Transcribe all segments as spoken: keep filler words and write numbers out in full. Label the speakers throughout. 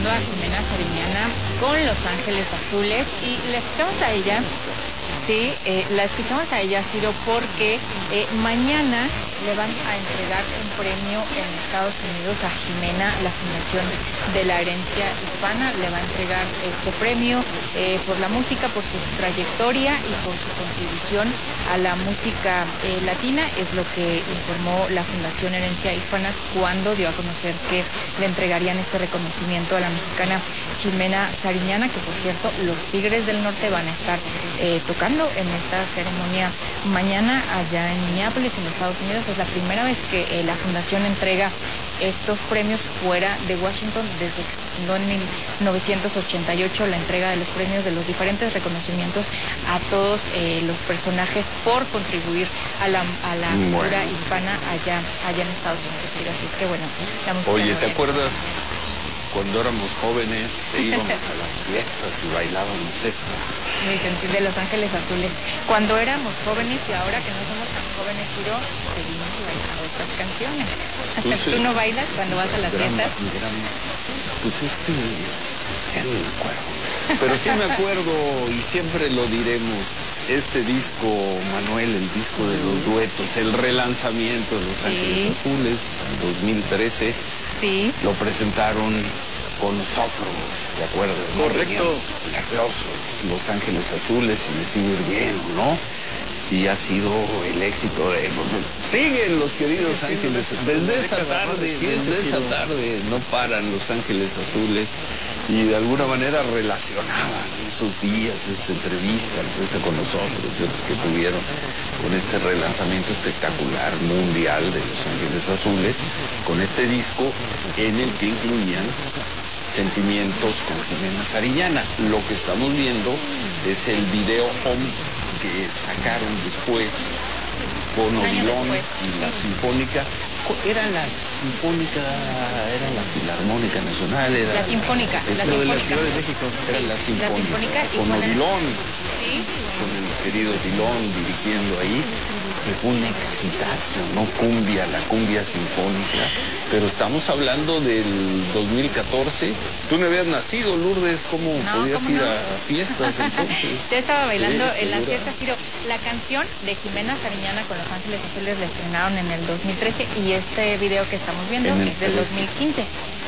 Speaker 1: a Jimena Sariñana con Los Ángeles Azules y la escuchamos a ella, sí, eh, la escuchamos a ella, Ciro, porque eh, mañana le van a entregar un premio en Estados Unidos a Jimena. La Fundación de la Herencia Hispana le va a entregar este premio eh, por la música, por su trayectoria y por su contribución a la música eh, latina. Es lo que informó la Fundación Herencia Hispana cuando dio a conocer que le entregarían este reconocimiento a la mexicana Jimena Sariñana, que por cierto los Tigres del Norte van a estar eh, tocando en esta ceremonia mañana allá en Minneapolis, en Estados Unidos. Es la primera vez que eh, la fundación entrega estos premios fuera de Washington desde que se fundó en mil novecientos ochenta y ocho, la entrega de los premios, de los diferentes reconocimientos a todos eh, los personajes por contribuir a la, a la
Speaker 2: bueno.
Speaker 1: cultura hispana allá, allá en Estados Unidos. Sí, así es que bueno, la música.
Speaker 2: Oye, ¿te
Speaker 1: no
Speaker 2: acuerdas cuando éramos jóvenes e íbamos a las fiestas y bailábamos estas?
Speaker 1: Mi sentir de Los Ángeles Azules. Cuando éramos jóvenes y ahora que no somos tan jóvenes, Ciro, seguimos bailando estas canciones.
Speaker 2: Pues,
Speaker 1: ¿Tú no bailas cuando vas a las
Speaker 2: gran,
Speaker 1: fiestas?
Speaker 2: gran, pues es que ya no me acuerdo. Pero sí me acuerdo y siempre lo diremos. Este disco, Manuel, el disco de los duetos, el relanzamiento de Los
Speaker 1: Sí.
Speaker 2: Ángeles Azules, en dos mil trece,
Speaker 1: Sí.
Speaker 2: lo presentaron con nosotros, ¿te acuerdas?
Speaker 3: Correcto.
Speaker 2: Venían nerviosos, Los Ángeles Azules, y les iba a ir bien, ¿no? Y ha sido el éxito de... Siguen los queridos
Speaker 3: Sí, sí,
Speaker 2: Ángeles.
Speaker 3: sí,
Speaker 2: Desde
Speaker 3: sí,
Speaker 2: esa
Speaker 3: sí,
Speaker 2: tarde,
Speaker 3: sí,
Speaker 2: desde
Speaker 3: sí,
Speaker 2: esa
Speaker 3: sí.
Speaker 2: tarde no paran Los Ángeles Azules. Y de alguna manera relacionaban esos días, esas entrevistas pues, con nosotros, que tuvieron con este relanzamiento espectacular mundial de Los Ángeles Azules, con este disco en el que incluían Sentimientos con Jimena Sariñana. Lo que estamos viendo es el video home que sacaron después con
Speaker 1: Un año
Speaker 2: Odilon
Speaker 1: después.
Speaker 2: y la Sinfónica. Era la Sinfónica, era la Filarmónica Nacional, era
Speaker 1: La Sinfónica,
Speaker 2: es
Speaker 1: la
Speaker 2: lo
Speaker 3: de la
Speaker 1: Sinfónica.
Speaker 3: Ciudad de México.
Speaker 2: Era
Speaker 1: Sí,
Speaker 2: la Sinfónica,
Speaker 1: la Sinfónica y
Speaker 2: con
Speaker 1: suena-
Speaker 2: Odilon,
Speaker 1: Sí.
Speaker 2: con el querido Odilon dirigiendo ahí, que fue un exitazo, no cumbia, la cumbia sinfónica, pero estamos hablando del dos mil catorce. Tú no habías nacido, Lourdes, ¿cómo
Speaker 1: No,
Speaker 2: podías
Speaker 1: ¿cómo
Speaker 2: ir
Speaker 1: no?
Speaker 2: a fiestas entonces?
Speaker 1: Yo estaba bailando
Speaker 2: Sí,
Speaker 1: en las
Speaker 2: segura.
Speaker 1: fiestas, Ciro. La canción de Jimena Sariñana con Los Ángeles Azules la estrenaron en el dos mil trece y este video que estamos viendo
Speaker 2: En el
Speaker 1: es del
Speaker 2: trece.
Speaker 1: dos mil quince.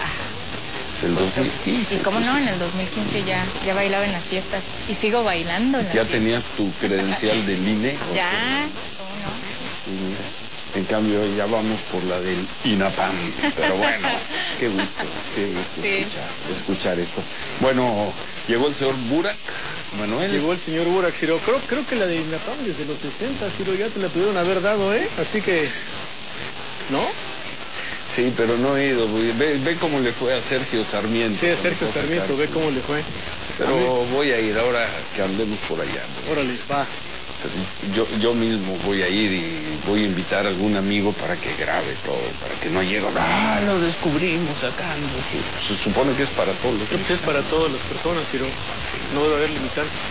Speaker 2: Del dos mil quince.
Speaker 1: Y cómo
Speaker 2: pues,
Speaker 1: no, en el dos mil quince ya, ya bailaba en las fiestas y sigo bailando en las
Speaker 2: ¿Ya
Speaker 1: fiestas.
Speaker 2: tenías tu credencial del I N E? ¿O
Speaker 1: Ya,
Speaker 2: qué?
Speaker 1: ¿cómo no?
Speaker 2: Sí, mira. En cambio, ya vamos por la del INAPAM. Pero bueno, qué gusto, qué gusto
Speaker 1: Sí.
Speaker 2: escuchar, escuchar esto. Bueno, llegó el señor Burak, Manuel.
Speaker 3: Llegó el señor Burak, Ciro. Creo, creo que la de INAPAM desde los sesenta, Ciro, ya te la pudieron haber dado, ¿eh? Así que... ¿No?
Speaker 2: Sí, pero no he ido. Ve, ve cómo le fue a Sergio Sarmiento.
Speaker 3: Sí, a
Speaker 2: cuando
Speaker 3: Sergio
Speaker 2: fue a
Speaker 3: Sarmiento,
Speaker 2: sacar
Speaker 3: ve
Speaker 2: su-
Speaker 3: cómo le fue.
Speaker 2: Pero
Speaker 3: A mí-
Speaker 2: voy a ir ahora que andemos por allá.
Speaker 3: Órale, va.
Speaker 2: Yo, yo mismo voy a ir y voy a invitar a algún amigo para que grabe todo, para que no llegue, ah, lo descubrimos sacando. Se supone que es para todos los
Speaker 3: Creo que es para todas las personas, Ciro. No debe haber limitantes.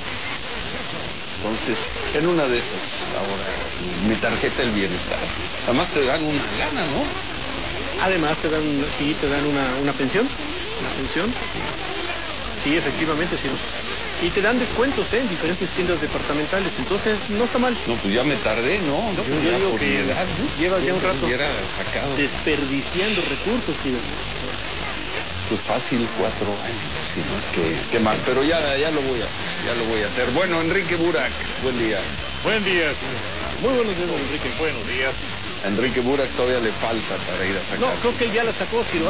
Speaker 2: Entonces, en una de esas, ahora, mi tarjeta del bienestar. Además te dan una lana, ¿no?
Speaker 3: Además te dan, sí, te dan una, una pensión. Una pensión. Sí, efectivamente, Ciro. Y te dan descuentos, ¿eh? En diferentes tiendas departamentales. Entonces, no está mal.
Speaker 2: No, pues ya me tardé, ¿no?
Speaker 3: No,
Speaker 2: yo
Speaker 3: pues yo
Speaker 2: ya
Speaker 3: digo
Speaker 2: por
Speaker 3: que
Speaker 2: mi edad, ¿no?
Speaker 3: llevas ya un
Speaker 2: Yo
Speaker 3: rato
Speaker 2: hubiera sacado,
Speaker 3: desperdiciando recursos, Ciro.
Speaker 2: pues fácil, cuatro años, si no es que, ¿qué más? Pero ya, ya lo voy a hacer, ya lo voy a hacer. Bueno, Enrique Burak, buen día.
Speaker 4: Buen día, señor.
Speaker 3: Muy buenos días, don Enrique.
Speaker 4: Buenos días.
Speaker 2: A Enrique Burak todavía le falta para ir a sacar.
Speaker 3: No,
Speaker 2: su-
Speaker 3: creo que él ya la sacó, Ciro.